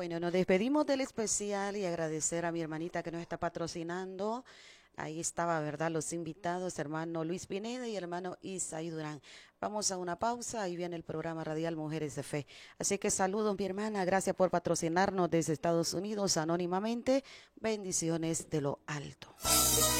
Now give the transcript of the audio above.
Bueno, nos despedimos del especial y agradecer a mi hermanita que nos está patrocinando. Ahí estaba, ¿verdad? Los invitados, hermano Luis Pineda y hermano Isaí Durán. Vamos a una pausa, ahí viene el programa radial Mujeres de Fe. Así que saludos, mi hermana, gracias por patrocinarnos desde Estados Unidos anónimamente. Bendiciones de lo alto.